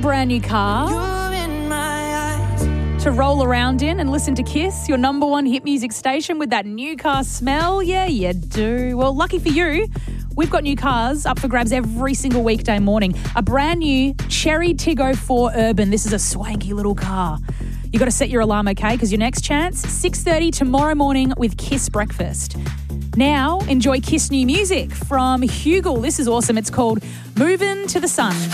brand new car to roll around in and listen to Kiss, your number one hit music station with that new car smell? Yeah, you do. Well, lucky for you, we've got new cars up for grabs every single weekday morning. A brand new Cherry Tiggo 4 Urban. This is a swanky little car. You got to set your alarm, okay? Because your next chance, 6:30 tomorrow morning with Kiss Breakfast. Now, enjoy Kiss new music from Hugel. This is awesome. It's called Movin' to the Sun.